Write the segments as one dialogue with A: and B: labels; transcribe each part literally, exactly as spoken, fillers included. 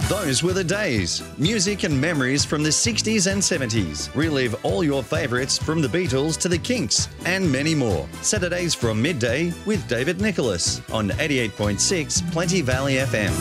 A: Those were the days. Music and memories from the sixties and seventies. Relive all your favourites from the Beatles to the Kinks and many more. Saturdays from midday with David Nicholas on eighty-eight point six Plenty Valley F M.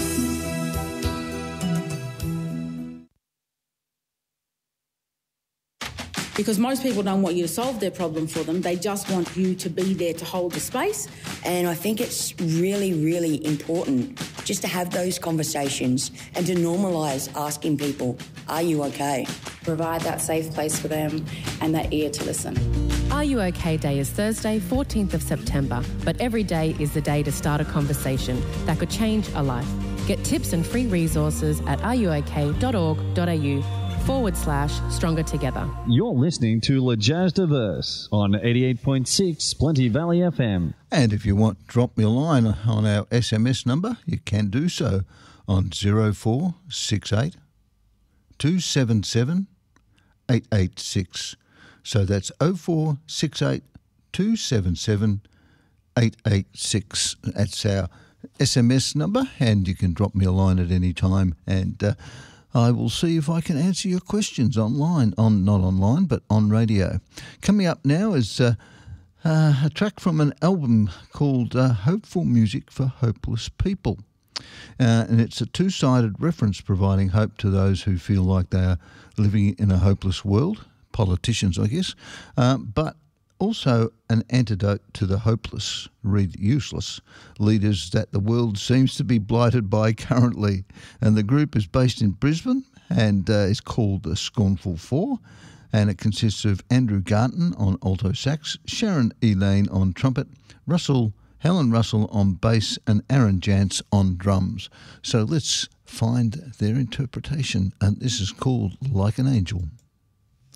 B: Because most people don't want you to solve their problem for them. They just want you to be there to hold the space.
C: And I think it's really, really important just to have those conversations and to normalise asking people, are you okay?
D: Provide that safe place for them and that ear to listen.
E: Are You OK Day is Thursday, fourteenth of September, but every day is the day to start a conversation that could change a life. Get tips and free resources at ruok.org.au forward slash stronger together.
F: You're listening to Le Jazz Diverse on eighty-eight point six Plenty Valley F M.
G: And if you want to drop me a line on our S M S number, you can do so on zero four six eight two seven seven eight eight six. So that's oh four six eight two seven seven eight eight six. That's our S M S number, and you can drop me a line at any time, and uh, I will see if I can answer your questions online, on not online, but on radio. Coming up now is uh, uh, a track from an album called uh, Hopeful Music for Hopeless People. Uh, and it's a two-sided reference providing hope to those who feel like they are living in a hopeless world, politicians, I guess, uh, but also an antidote to the hopeless, read useless, leaders that the world seems to be blighted by currently. And the group is based in Brisbane and uh, is called the Scornful Four, and it consists of Andrew Garton on alto sax, Sharon Elaine on trumpet, Russell Helen Russell on bass, and Aaron Jantz on drums. So let's find their interpretation, and this is called Like an Angel.